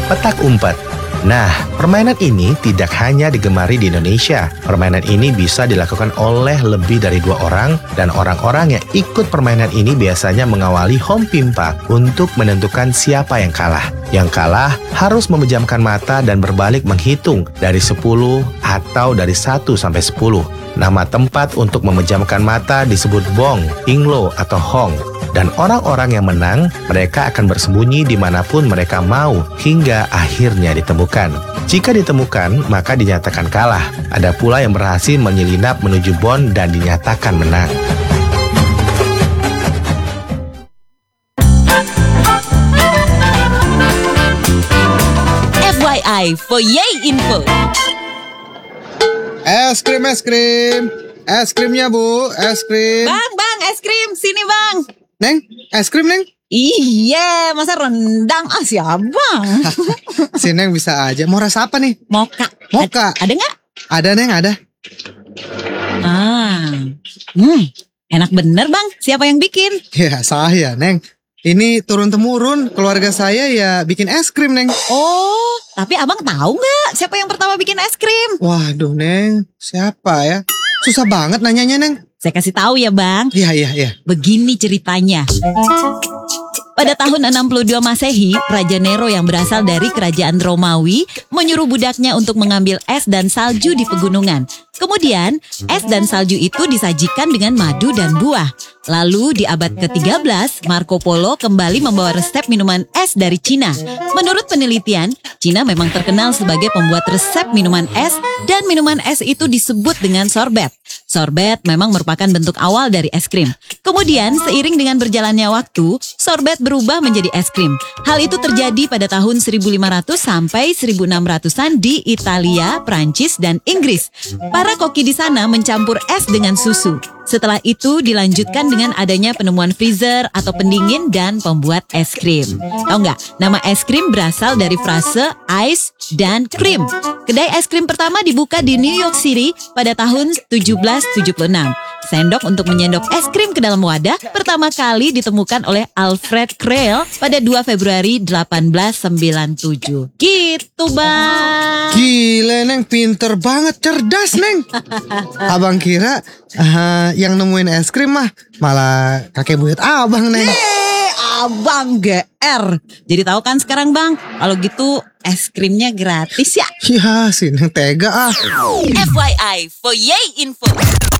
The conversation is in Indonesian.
petak umpet. Nah, permainan ini tidak hanya digemari di Indonesia. Permainan ini bisa dilakukan oleh lebih dari 2 orang, dan orang-orang yang ikut permainan ini biasanya mengawali home pimpa untuk menentukan siapa yang kalah. Yang kalah harus memejamkan mata dan berbalik menghitung dari 10 atau dari 1 sampai 10. Nama tempat untuk memejamkan mata disebut bong, tinglo, atau hong. Dan orang-orang yang menang, mereka akan bersembunyi dimanapun mereka mau hingga akhirnya ditemukan. Jika ditemukan, maka dinyatakan kalah. Ada pula yang berhasil menyelinap menuju bon dan dinyatakan menang. FYI for Yay Info. Es krim. Es krimnya, Bu. Es krim. Bang, es krim. Sini, Bang. Neng, es krim, Neng. Iya, masa rendang? Siapa? Si Neng bisa aja. Mau rasa apa nih? Moka. Moka. Ada nggak? Ada, Neng, ada. Enak bener, Bang. Siapa yang bikin? Ya, saya, Neng. Ini turun-temurun. Keluarga saya ya bikin es krim, Neng. Oh, tapi Abang tahu nggak siapa yang pertama bikin es krim? Waduh, Neng. Siapa ya? Susah banget nanyanya, Neng. Saya kasih tahu ya, Bang. Iya. Begini ceritanya. Pada tahun 62 Masehi, Raja Nero yang berasal dari kerajaan Romawi menyuruh budaknya untuk mengambil es dan salju di pegunungan. Kemudian, es dan salju itu disajikan dengan madu dan buah. Lalu di abad ke-13, Marco Polo kembali membawa resep minuman es dari Cina. Menurut penelitian, Cina memang terkenal sebagai pembuat resep minuman es, dan minuman es itu disebut dengan sorbet. Sorbet memang merupakan bentuk awal dari es krim. Kemudian, seiring dengan berjalannya waktu, sorbet berubah menjadi es krim. Hal itu terjadi pada tahun 1500 sampai 1600-an di Italia, Prancis, dan Inggris. Para koki di sana mencampur es dengan susu. Setelah itu dilanjutkan dengan adanya penemuan freezer atau pendingin dan pembuat es krim. Tahu nggak? Nama es krim berasal dari frase ice dan cream. Kedai es krim pertama dibuka di New York City pada tahun 1776. Sendok untuk menyendok es krim ke dalam wadah pertama kali ditemukan oleh Alfred Krell pada 2 Februari 1897. Gitu, Bang. Gila, Neng. Pinter banget. Cerdas, Neng. Abang kira yang nemuin es krim malah kakek buyut abang, Neng. Abang GR. Jadi tahu kan sekarang, Bang, kalau gitu es krimnya gratis ya. Ya, si Neng tega FYI for Yay Info.